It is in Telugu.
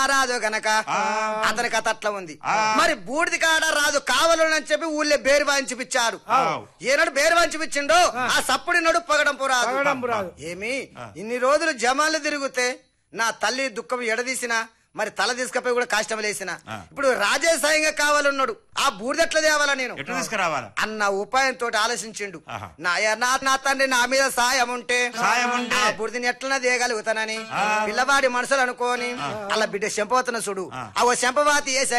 రాజు గనక అతని కథ అట్లా ఉంది. మరి బూడిది కాడ రాజు కావాలని చెప్పి ఊళ్ళో బేరు వాయించిపిచ్చారు. ఏనాడు బేరు వాయించిపించిండో ఆ సప్పుడి నడు పగడంపు రాదు. ఏమి ఇన్ని రోజులు జమాలు తిరిగితే నా తల్లి దుఃఖం ఎడదీసిన మరి తల తీసుకపోయి కూడా కష్టం లేసిన ఇప్పుడు రాజేశాయంగా కావాలన్నాడు. ఆ బూడిద ఎట్లా తేవాలా నేను అన్న ఉపాయంతో ఆలోచించిండు. నా తండ్రి నా మీద సాయం ఉంటే ఆ బూడిదని ఎట్లన్నా తేగలుగుతానని పిల్లవాడి మనసులు అనుకోని అలా బిడ్డ చెంపవతన చూడు. ఆ చెంపవాతి